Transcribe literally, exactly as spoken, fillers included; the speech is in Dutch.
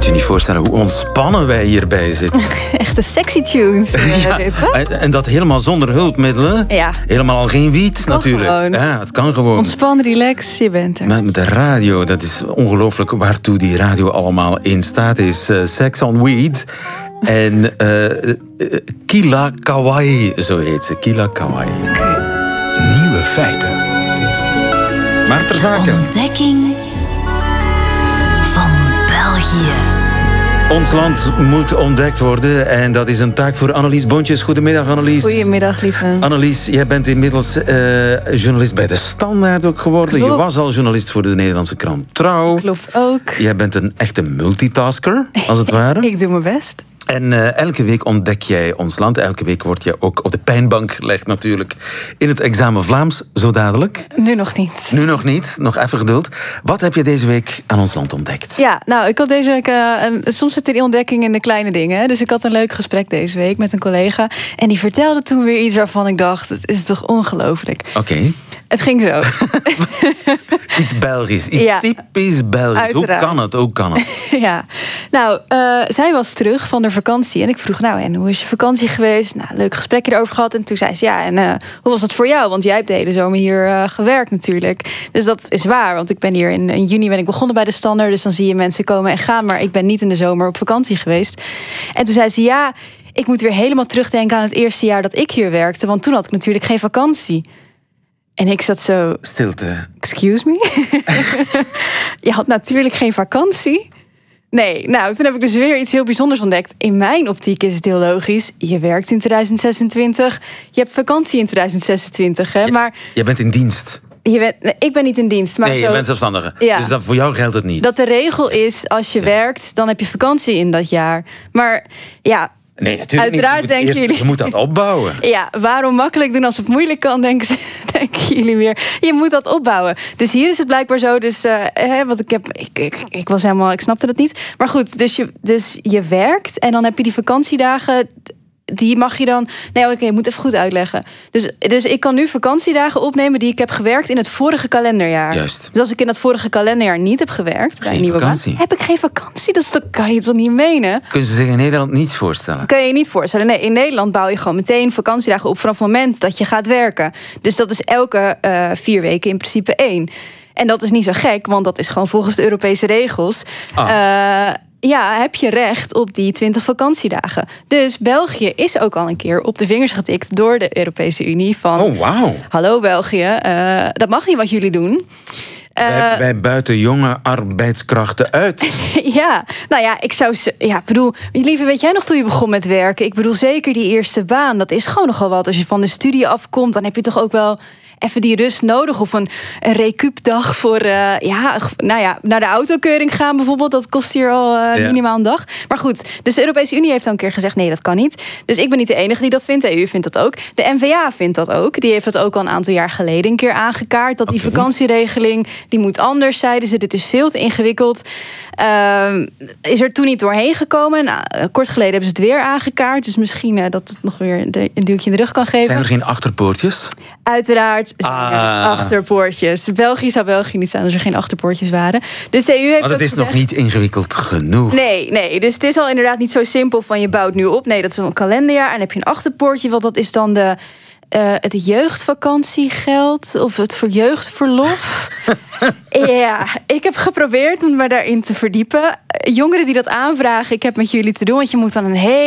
je niet voorstellen hoe ontspannen wij hierbij zitten. Echte sexy tunes. Ja, dit, hè? en dat helemaal zonder hulpmiddelen. Ja. Helemaal al geen wiet, natuurlijk. Gewoon. Ja, het kan gewoon. Ontspan, relax, je bent er. Met, met de radio, dat is ongelooflijk waartoe die radio allemaal in staat is. Uh, Sex on Weed. En uh, uh, Kila Kawaii, zo heet ze. Kila Kawaii. Okay. Nieuwe feiten. Maar ter zake. Ontdekking van België. Ons land moet ontdekt worden en dat is een taak voor Annelies Bontjes. Goedemiddag, Annelies. Goedemiddag, lieve. Annelies, jij bent inmiddels uh, journalist bij De Standaard ook geworden. Klopt. Je was al journalist voor de Nederlandse krant Trouw. Klopt ook. Jij bent een echte multitasker, als het ware. Ik doe mijn best. En uh, elke week ontdek jij ons land. Elke week word je ook op de pijnbank gelegd natuurlijk. In het examen Vlaams, zo dadelijk. Nu nog niet. Nu nog niet, nog even geduld. Wat heb je deze week aan ons land ontdekt? Ja, nou, ik had deze week... Uh, een, soms zit die ontdekking in de kleine dingen. Hè? Dus ik had een leuk gesprek deze week met een collega. En die vertelde toen weer iets waarvan ik dacht... het is toch ongelooflijk. Oké. Okay. Het ging zo. Iets Belgisch, iets ja, typisch Belgisch. Uiteraard. Hoe kan het, hoe kan het? Ja, nou, uh, zij was terug van de vakantie. En ik vroeg, nou, en hoe is je vakantie geweest? Nou, leuk gesprekje erover gehad. En toen zei ze, ja, en uh, hoe was dat voor jou? Want jij hebt de hele zomer hier uh, gewerkt natuurlijk. Dus dat is waar, want ik ben hier in, in juni ben ik begonnen bij De Standaard. Dus dan zie je mensen komen en gaan. Maar ik ben niet in de zomer op vakantie geweest. En toen zei ze, ja, ik moet weer helemaal terugdenken aan het eerste jaar dat ik hier werkte. Want toen had ik natuurlijk geen vakantie. En ik zat zo... Stilte. Excuse me? Je had natuurlijk geen vakantie. Nee, nou, toen heb ik dus weer iets heel bijzonders ontdekt. In mijn optiek is het heel logisch. Je werkt in twintig zesentwintig. Je hebt vakantie in twintig zesentwintig, hè? Maar... Je bent in dienst. Je bent, nee, ik ben niet in dienst. Maar nee, zo, je bent zelfstandige. Ja, dus dat, voor jou geldt het niet. Dat de regel is, als je ja. werkt, dan heb je vakantie in dat jaar. Maar ja... Nee, natuurlijk Uiteraard niet. Je, denken eerst, jullie... je moet dat opbouwen. Ja, waarom makkelijk doen als het moeilijk kan, denken, ze, denken jullie weer. Je moet dat opbouwen. Dus hier is het blijkbaar zo. Dus, uh, hè, wat ik, heb, ik, ik, ik was helemaal, ik snapte dat niet. Maar goed, dus je, dus je werkt en dan heb je die vakantiedagen... Die mag je dan... Nee, oké, okay, ik moet even goed uitleggen. Dus, dus ik kan nu vakantiedagen opnemen die ik heb gewerkt in het vorige kalenderjaar. Juist. Dus als ik in dat vorige kalenderjaar niet heb gewerkt... Geen nieuwe vakantie. Baan, heb ik geen vakantie. Dus dat kan je toch niet menen? Kun je zich in Nederland niet voorstellen? Kan je je niet voorstellen. Nee, in Nederland bouw je gewoon meteen vakantiedagen op... vanaf het moment dat je gaat werken. Dus dat is elke uh, vier weken in principe één. En dat is niet zo gek, want dat is gewoon volgens de Europese regels... Ah. Uh, Ja, heb je recht op die twintig vakantiedagen. Dus België is ook al een keer op de vingers getikt door de Europese Unie. Van, oh, wauw. Hallo België, uh, dat mag niet wat jullie doen. Uh, wij, wij buiten jonge arbeidskrachten uit. Ja, nou ja, ik zou... Ja, bedoel, lieve, weet jij nog toen je begon met werken? Ik bedoel, zeker die eerste baan, dat is gewoon nogal wat. Als je van de studie afkomt, dan heb je toch ook wel... even die rust nodig. Of een, een recuupdag voor, uh, ja, nou ja, naar de autokeuring gaan bijvoorbeeld. Dat kost hier al uh, ja. minimaal een dag. Maar goed, dus de Europese Unie heeft al een keer gezegd... nee, dat kan niet. Dus ik ben niet de enige die dat vindt. De E U vindt dat ook. De N V A vindt dat ook. Die heeft dat ook al een aantal jaar geleden een keer aangekaart. Dat die okay. vakantieregeling, die moet anders, zeiden ze. Dit is veel te ingewikkeld. Uh, is er toen niet doorheen gekomen. Nou, kort geleden hebben ze het weer aangekaart. Dus misschien uh, dat het nog weer een duwtje in de rug kan geven. Zijn er geen achterpoortjes? Uiteraard zijn er ah. achterpoortjes. België zou België niet zijn als er geen achterpoortjes waren. Dus de E U heeft Want het is gezegd, nog niet ingewikkeld genoeg. Nee, nee, dus het is al inderdaad niet zo simpel van je bouwt nu op. Nee, dat is een kalenderjaar en dan heb je een achterpoortje. Want dat is dan de... Uh, het jeugdvakantiegeld of het voor jeugdverlof. Ja, ik heb geprobeerd om me daarin te verdiepen. Jongeren die dat aanvragen, ik heb met jullie te doen, want je moet dan een hele